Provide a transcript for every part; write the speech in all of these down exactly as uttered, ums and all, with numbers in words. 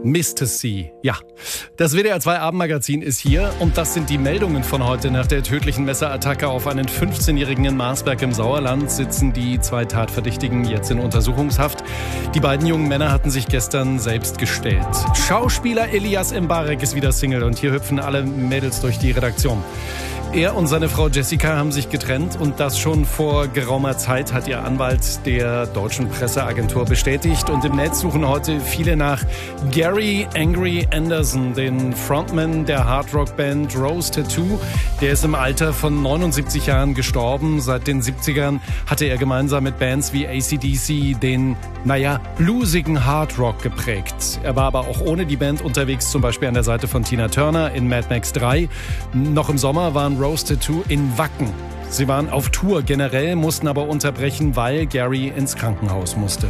Mister C. Ja, das W D R zwei Abendmagazin ist hier und das sind die Meldungen von heute. Nach der tödlichen Messerattacke auf einen fünfzehnjährigen in Marsberg im Sauerland sitzen die zwei Tatverdächtigen jetzt in Untersuchungshaft. Die beiden jungen Männer hatten sich gestern selbst gestellt. Schauspieler Elias Mbarek ist wieder Single und hier hüpfen alle Mädels durch die Redaktion. Er und seine Frau Jessica haben sich getrennt und das schon vor geraumer Zeit, hat ihr Anwalt der deutschen Presseagentur bestätigt. Und im Netz suchen heute viele nach Gary Angry Anderson, den Frontman der Hardrock-Band Rose Tattoo. Der ist im Alter von neunundsiebzig Jahren gestorben. Seit den siebzigern hatte er gemeinsam mit Bands wie A C D C den, naja, bluesigen Hardrock geprägt. Er war aber auch ohne die Band unterwegs, zum Beispiel an der Seite von Tina Turner in Mad Max drei. Noch im Sommer waren Rose Tattoo in Wacken. Sie waren auf Tour generell, mussten aber unterbrechen, weil Gary ins Krankenhaus musste.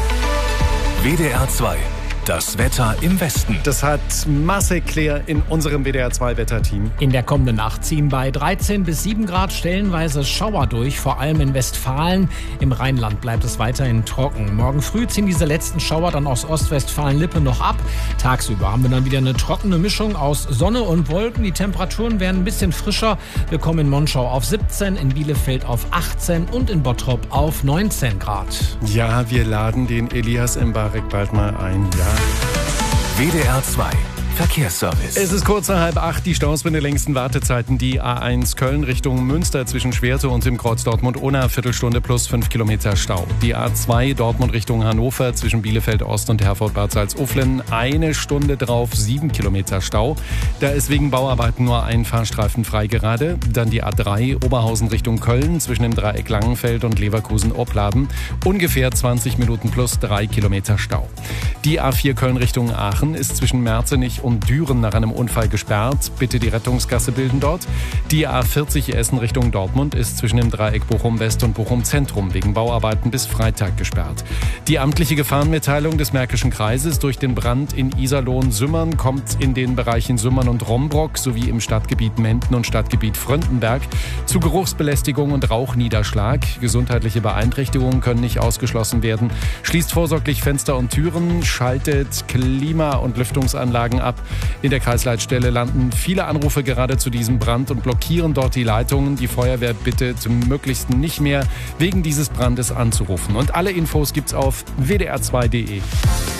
W D R zwei. Das Wetter im Westen. Das hat Marcel Claire in unserem W D R zwei Wetterteam. In der kommenden Nacht ziehen bei dreizehn bis sieben Grad stellenweise Schauer durch, vor allem in Westfalen. Im Rheinland bleibt es weiterhin trocken. Morgen früh ziehen diese letzten Schauer dann aus Ostwestfalen-Lippe noch ab. Tagsüber haben wir dann wieder eine trockene Mischung aus Sonne und Wolken. Die Temperaturen werden ein bisschen frischer. Wir kommen in Monschau auf siebzehn, in Bielefeld auf achtzehn und in Bottrop auf neunzehn Grad. Ja, wir laden den Elias Mbarek bald mal ein. Ja. W D R zwei Verkehrsservice. Es ist kurz nach halb acht, die Staus mit den längsten Wartezeiten. Die A eins Köln Richtung Münster zwischen Schwerte und dem Kreuz Dortmund-Unna, Viertelstunde plus fünf Kilometer Stau. Die A zwei Dortmund Richtung Hannover zwischen Bielefeld Ost und Herford-Bad Salzuflen, eine Stunde drauf, sieben Kilometer Stau. Da ist wegen Bauarbeiten nur ein Fahrstreifen frei gerade. Dann die A drei Oberhausen Richtung Köln zwischen dem Dreieck Langenfeld und Leverkusen-Opladen, ungefähr zwanzig Minuten plus drei Kilometer Stau. Die A vier Köln Richtung Aachen ist zwischen Merzenich und Düren nach einem Unfall gesperrt. Bitte die Rettungsgasse bilden dort. Die A vierzig Essen Richtung Dortmund ist zwischen dem Dreieck Bochum-West und Bochum-Zentrum wegen Bauarbeiten bis Freitag gesperrt. Die amtliche Gefahrenmitteilung des Märkischen Kreises durch den Brand in Iserlohn-Sümmern kommt in den Bereichen Sümmern und Rombrock sowie im Stadtgebiet Menden und Stadtgebiet Fröndenberg zu Geruchsbelästigung und Rauchniederschlag. Gesundheitliche Beeinträchtigungen können nicht ausgeschlossen werden. Schließt vorsorglich Fenster und Türen, schaltet Klima- und Lüftungsanlagen ab. In der Kreisleitstelle landen viele Anrufe gerade zu diesem Brand und blockieren dort die Leitungen. Die Feuerwehr bittet möglichst nicht mehr wegen dieses Brandes anzurufen. Und alle Infos gibt's auf w d r zwei punkt d e.